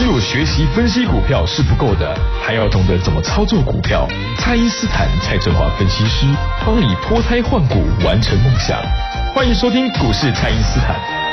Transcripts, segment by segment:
有学习分析股票是不够的，还要懂得怎么操作股票。蔡因斯坦蔡振华分析师帮你脱胎换骨，完成梦想。欢迎收听股市蔡因斯坦。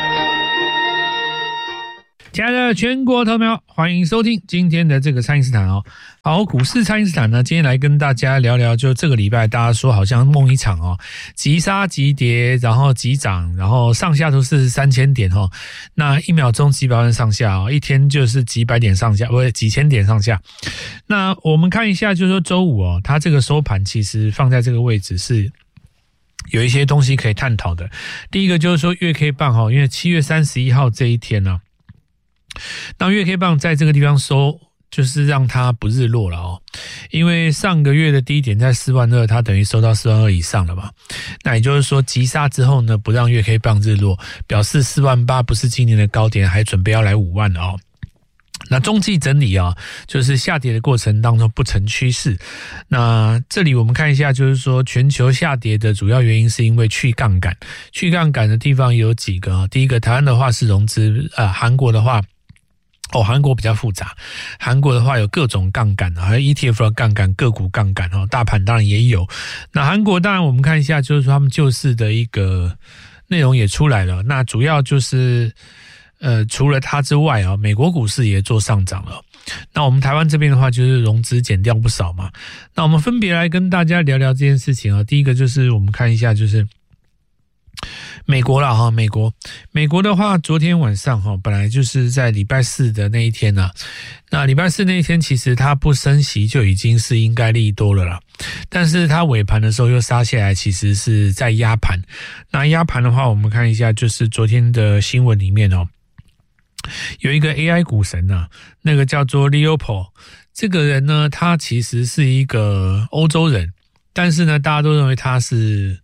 亲爱的全国投票，欢迎收听今天的这个蔡因斯坦哦。好，股市蔡因斯坦呢，今天来跟大家聊聊，就这个礼拜大家说好像梦一场哦，急杀急跌，然后急涨，然后上下都是3000点哦，那1秒钟几百万上下哦，一天就是几百点上下，不是几千点上下。那我们看一下，就是说周五哦，它这个收盘其实放在这个位置是有一些东西可以探讨的。第一个就是说月 K 棒哦，因为7月31号这一天呢，那月 K 棒在这个地方收，就是让它不日落了哦，因为上个月的低点在42000，它等于收到42000以上了嘛。那也就是说急杀之后呢，不让月 K 棒日落，表示48000不是今年的高点，还准备要来5万了哦。那中继整理啊，就是下跌的过程当中不成趋势。那这里我们看一下，就是说全球下跌的主要原因是因为去杠杆。去杠杆的地方有几个啊？第一个，台湾的话是融资，韩国的话。韩国比较复杂，韩国的话有各种杠杆，还有 ETF 的杠杆、个股杠杆，大盘当然也有。那韩国当然我们看一下，就是说他们救市的一个内容也出来了。那主要就是除了它之外美国股市也做上涨了。那我们台湾这边的话，就是融资减掉不少嘛。那我们分别来跟大家聊聊这件事情啊。第一个就是我们看一下，就是美国啦哈，美国的话，昨天晚上哈，本来就是在礼拜四的那一天啊，那礼拜四那一天其实它不升息就已经是应该利多了啦，但是它尾盘的时候又杀下来，其实是在压盘。那压盘的话，我们看一下，就是昨天的新闻里面哦，有一个 AI 股神啊，那个叫做 Leopold， 这个人呢，他其实是一个欧洲人，但是呢，大家都认为他是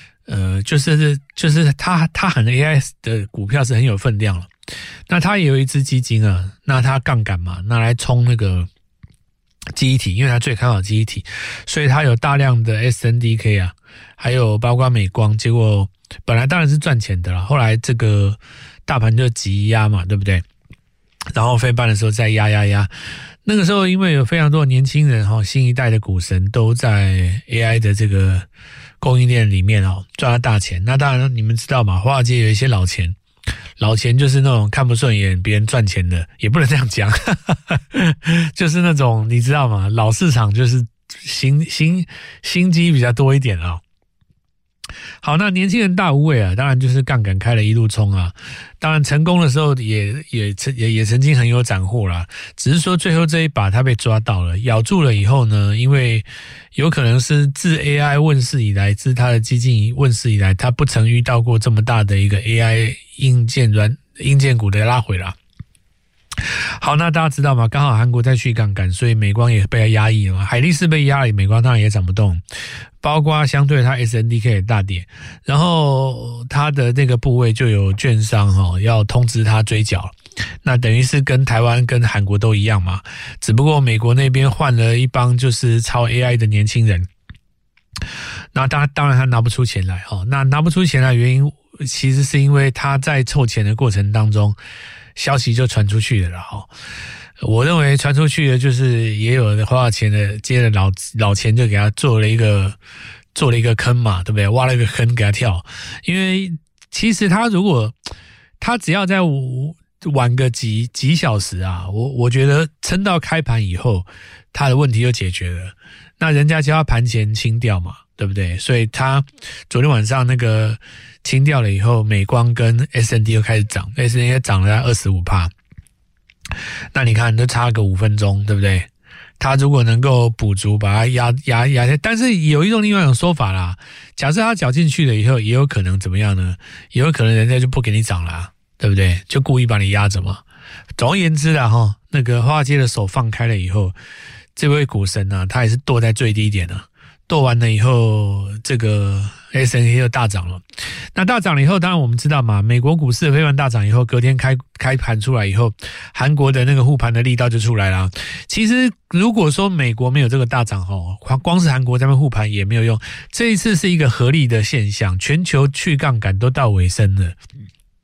就是他喊 AI 的股票是很有分量了。那他也有一支基金啊，那他杠杆嘛，拿来冲那个记忆体，因为他最看好记忆体，所以他有大量的 SNDK 啊，还有包括美光，结果本来当然是赚钱的啦，后来这个大盘就急压嘛，对不对？然后费半的时候再压，那个时候因为有非常多的年轻人新一代的股神都在 AI 的这个供应链里面赚了大钱。那当然你们知道嘛，华尔街有一些老钱就是那种看不顺眼别人赚钱的，也不能这样讲就是那种你知道吗，老市场就是心机比较多一点啊。好，那年轻人大无畏啊，当然就是杠杆开了一路冲啊，当然成功的时候也曾经很有斩获啦，只是说最后这一把他被抓到了，咬住了以后呢，因为有可能是自 AI 问世以来，自他的基金问世以来，他不曾遇到过这么大的一个 AI 硬件股的拉回啦。好，那大家知道吗？刚好韩国在去杠杆，所以美光也被它压抑了嘛。海力士被压了，美光当然也涨不动，包括相对它 SNDK 也大跌，然后它的那个部位就有券商要通知它追缴，那等于是跟台湾跟韩国都一样嘛，只不过美国那边换了一帮就是超 AI 的年轻人，那当然他拿不出钱来那拿不出钱来的原因其实是因为他在凑钱的过程当中消息就传出去了啦我认为传出去的就是也有花钱的接着老钱就给他做了一个坑嘛，对不对？挖了一个坑给他跳。因为其实他如果他只要再晚个几小时啊，我觉得撑到开盘以后他的问题就解决了，那人家就要盘前清掉嘛，对不对？所以他昨天晚上那个清掉了以后，美光跟 S&D 又开始涨， S&D 涨了 25%， 那你看都差个5分钟，对不对？他如果能够补足把它压，但是有另外一种说法啦，假设他缴进去了以后，也有可能怎么样呢？也有可能人家就不给你涨啦，对不对？就故意把你压着嘛。总而言之啦那个华尔街的手放开了以后，这位股神啊，他也是剁在最低点啊，剁完了以后，这个 S&P 就大涨了。那大涨了以后，当然我们知道嘛，美国股市的非凡大涨以后，隔天开盘出来以后，韩国的那个护盘的力道就出来了。其实如果说美国没有这个大涨光是韩国在那边护盘也没有用。这一次是一个合理的现象，全球去杠杆都到尾声了。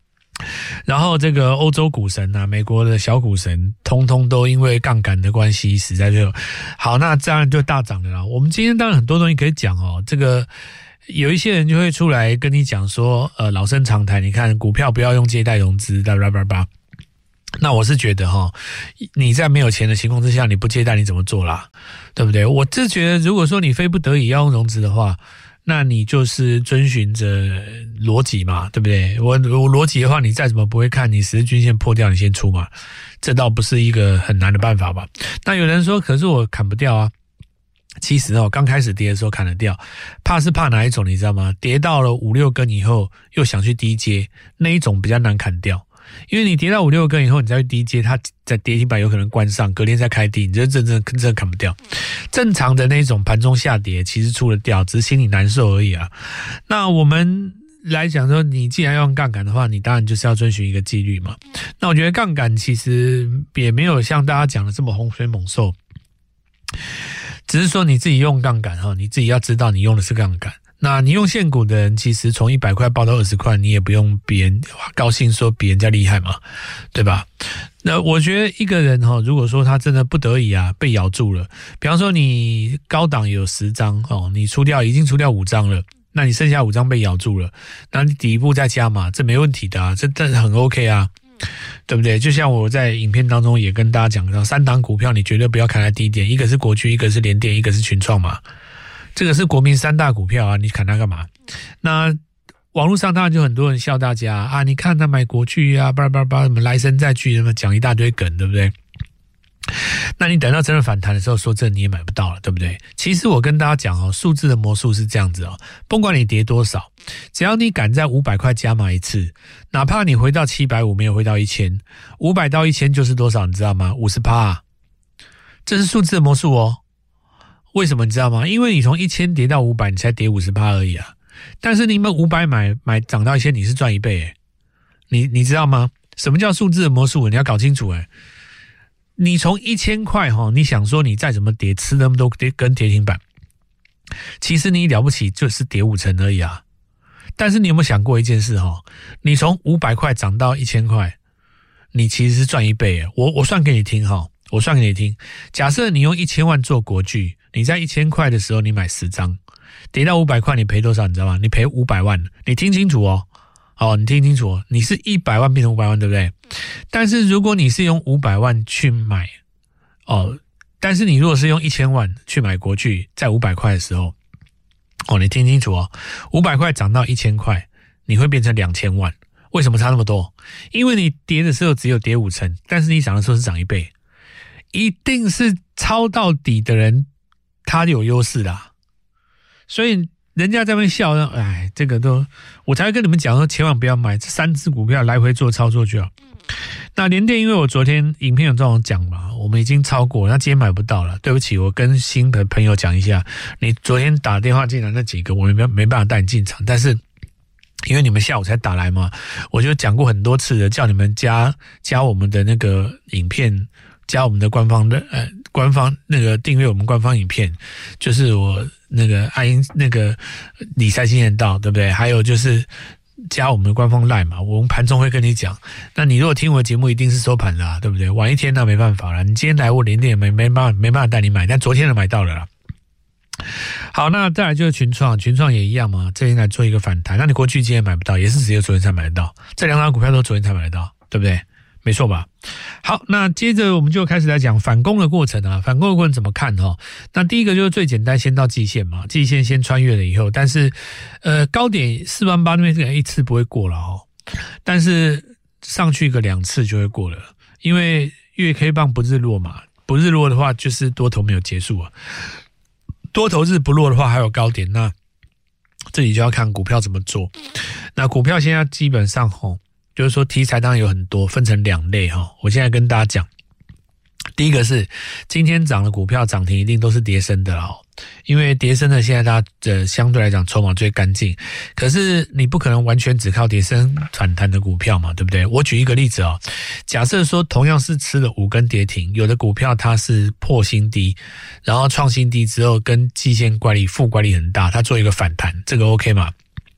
然后这个欧洲股神啊，美国的小股神，通通都因为杠杆的关系，实在就好，那这样就大涨了啦。我们今天当然很多东西可以讲哦，这个有一些人就会出来跟你讲说，老生常谈，你看股票不要用借贷融资，叭叭叭叭。那我是觉得你在没有钱的情况之下，你不借贷你怎么做啦？对不对？我是觉得，如果说你非不得已要用融资的话，那你就是遵循着逻辑嘛，对不对？我逻辑的话，你再怎么不会看，你十日均线破掉，你先出嘛，这倒不是一个很难的办法吧？那有人说，可是我砍不掉啊。其实刚开始跌的时候砍得掉，怕是怕哪一种你知道吗？跌到了5-6根以后，又想去低接，那一种比较难砍掉。因为你跌到5-6根以后，你再去低接，它在跌停板有可能关上，隔天再开低，你就真的砍不掉。正常的那种盘中下跌，其实出得掉，只是心里难受而已啊。那我们来讲说，你既然要用杠杆的话，你当然就是要遵循一个纪律嘛。那我觉得杠杆其实也没有像大家讲的这么洪水猛兽。只是说你自己用杠杆你自己要知道你用的是杠杆。那你用现股的人，其实从100块报到20块，你也不用别人高兴说比人家厉害嘛，对吧？那我觉得一个人如果说他真的不得已被咬住了，比方说你高档有10张你已经出掉5张了，那你剩下5张被咬住了，那你底部再加码，这没问题的啊，这很 OK 啊。对不对？就像我在影片当中也跟大家讲到，3档股票你绝对不要砍在低点，一个是国巨，一个是联电，一个是群创嘛。这个是国民3大股票啊，你砍它干嘛？那网络上当然就很多人笑大家啊，你看他买国巨啊，叭叭叭，什么来生再聚，什么讲一大堆梗，对不对？那你等到真的反弹的时候，说真的你也买不到了，对不对？其实我跟大家讲数字的魔术是这样子不管你跌多少，只要你敢在500块加码一次，哪怕你回到750没有回到1000，500到1000就是多少你知道吗？ 50%这是数字的魔术为什么你知道吗？因为你从1000跌到500，你才跌 50% 而已啊。但是你们500买涨到1000，你是赚1倍你知道吗？什么叫数字的魔术？你要搞清楚你从1000块你想说你再怎么跌，吃那么多根跌停板，其实你了不起就是跌50%而已啊。但是你有没有想过一件事你从500块涨到1000块，你其实是赚1倍我算给你听我算给你听。假设你用1000万做国巨，你在1000块的时候你买10张，跌到500块你赔多少你知道吗？你赔500万。你听清楚你听清楚你是100万变成500万，对不对？但是如果你是用500万去买但是你如果是用1000万去买国巨，在500块的时候你听清楚500块涨到1000块，你会变成2000万。为什么差那么多？因为你跌的时候只有跌50%，但是你涨的时候是涨1倍，一定是抄到底的人他有优势啦。所以人家在那边笑这个都我才会跟你们讲说，千万不要买这3只股票来回做操作就好。那联电因为我昨天影片有这种讲嘛，我们已经超过，那今天买不到了，对不起，我跟新的朋友讲一下，你昨天打电话进来那几个我没办法带你进场，但是因为你们下午才打来嘛，我就讲过很多次的，叫你们加我们的那个影片，加我们的官方那个订阅我们官方影片，就是我那个那个理财经验道，对不对？还有就是加我们的官方 LINE 嘛，我们盘中会跟你讲。那你如果听我的节目，一定是收盘啦，对不对？晚一天那没办法啦，你今天来我联电没办法带你买，但昨天的买到了啦。好，那再来就是群创也一样嘛，这天来做一个反弹。那你过去今天买不到，也是只有昨天才买得到，这2档股票都昨天才买得到，对不对？没错吧？好，那接着我们就开始来讲反攻的过程啊。反攻的过程怎么看那第一个就是最简单，先到季线嘛，季线先穿越了以后，但是高点48000那边这个一次不会过了但是上去个2次就会过了，因为月 K 棒不日落嘛，不日落的话就是多头没有结束多头日不落的话还有高点，那这里就要看股票怎么做。那股票现在基本上就是说题材当然有很多，分成2类我现在跟大家讲，第一个是今天涨的股票涨停一定都是跌升的因为跌升的现在大家相对来讲筹码最干净，可是你不可能完全只靠跌升反弹的股票嘛，对不对？我举一个例子假设说同样是吃了5根跌停，有的股票它是破新低，然后创新低之后跟季线乖离负乖离很大，它做一个反弹，这个 OK 吗？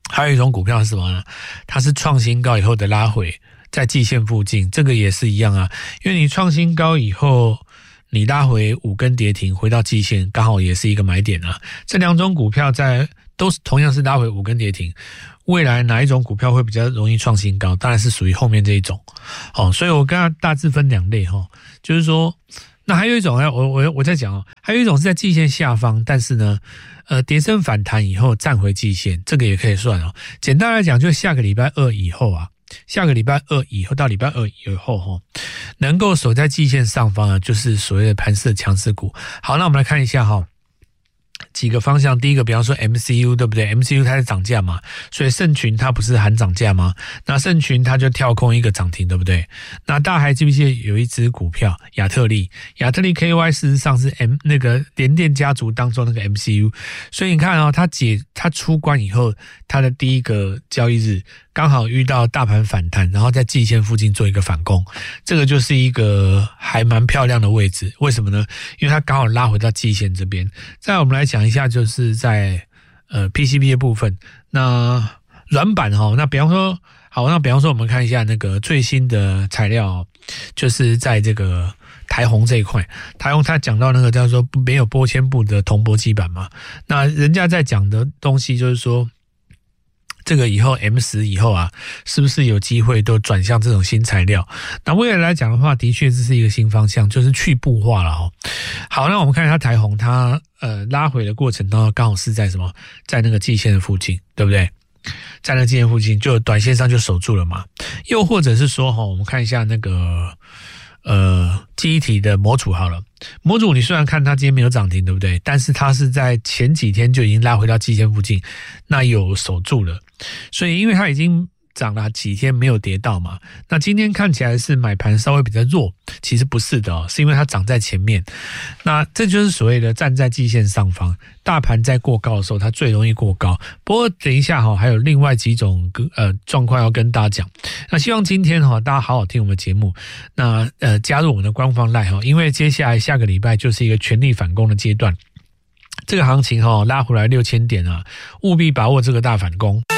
还有一种股票是什么呢？它是创新高以后的拉回，在季线附近，这个也是一样啊。因为你创新高以后，你拉回5根跌停，回到季线，刚好也是一个买点啊。这两种股票都是同样是拉回5根跌停，未来哪一种股票会比较容易创新高？当然是属于后面这一种。所以我跟它大致分2类就是说，那还有一种我在讲还有一种是在季线下方，但是呢，跌升反弹以后站回季线，这个也可以算简单来讲，就下个礼拜2以后啊。下个礼拜2以后到礼拜2以后能够守在季线上方啊，就是所谓的盘势强势股。好，那我们来看一下几个方向。第一个比方说 MCU 对不对？ MCU 它是涨价嘛，所以盛群它不是喊涨价吗？那盛群它就跳空一个涨停对不对？那大家还记不记得有一只股票亚特利 KY 事实上是那个联电家族当中那个 MCU， 所以你看它出关以后，它的第一个交易日刚好遇到大盘反弹，然后在季线附近做一个反攻，这个就是一个还蛮漂亮的位置。为什么呢？因为它刚好拉回到季线这边。再来我们来讲一下，就是在PCB 的部分，那软板那比方说我们看一下那个最新的材料，就是在这个台宏这一块，台宏他讲到那个叫做没有玻纤布的铜箔基板嘛，那人家在讲的东西就是说，这个以后 M10 以后啊，是不是有机会都转向这种新材料？那未来来讲的话，的确这是一个新方向，就是去布化了好，那我们看一下台宏，它拉回的过程当中，刚好是在什么？在那个季线的附近，对不对？在那个季线附近，就短线上就守住了嘛。又或者是说我们看一下那个记忆体的模组好了。模组你虽然看它今天没有涨停，对不对？但是它是在前几天就已经拉回到季线附近，那有守住了。所以因为它已经涨了几天没有跌到嘛，那今天看起来是买盘稍微比较弱，其实不是的是因为它涨在前面。那这就是所谓的站在季线上方，大盘在过高的时候它最容易过高。不过等一下还有另外几种状况要跟大家讲。那希望今天大家好好听我们的节目，那加入我们的官方 LINE 因为接下来下个礼拜就是一个全力反攻的阶段，这个行情拉回来6000点啊，务必把握这个大反攻。